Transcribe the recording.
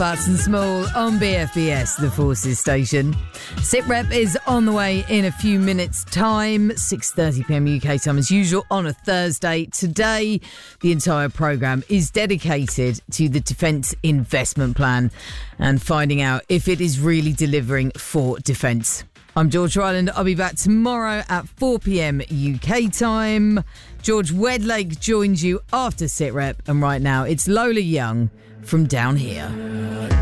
Butts and Small on BFBS, the Forces station. SITREP is on the way in a few minutes' time, 6:30pm UK time as usual on a Thursday. Today, the entire programme is dedicated to the Defence Investment Plan and finding out if it is really delivering for defence. I'm George Ryland. I'll be back tomorrow at 4pm UK time. George Wedlake joins you after SITREP, and right now it's Lola Young from Down Here.